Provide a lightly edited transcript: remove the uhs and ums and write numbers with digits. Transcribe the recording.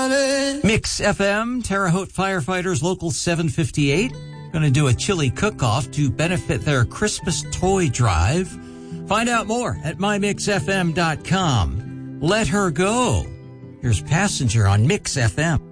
Mix FM, Terre Haute Firefighters Local 758. Going to do a chili cook-off to benefit their Christmas toy drive. Find out more at mymixfm.com. Let her go. Here's Passenger on Mix FM.